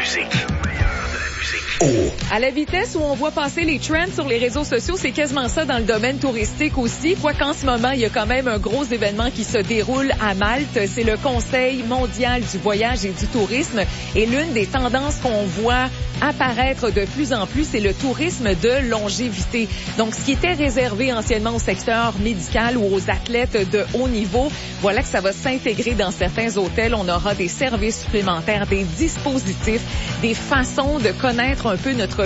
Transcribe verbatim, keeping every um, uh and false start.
musique. Oh. À la vitesse où on voit passer les trends sur les réseaux sociaux, c'est quasiment ça dans le domaine touristique aussi. Quoiqu'en ce moment, il y a quand même un gros événement qui se déroule à Malte. C'est le Conseil mondial du voyage et du tourisme. Et l'une des tendances qu'on voit apparaître de plus en plus, c'est le tourisme de longévité. Donc, ce qui était réservé anciennement au secteur médical ou aux athlètes de haut niveau, voilà que ça va s'intégrer dans certains hôtels. On aura des services supplémentaires, des dispositifs, des façons de connaître un peu notre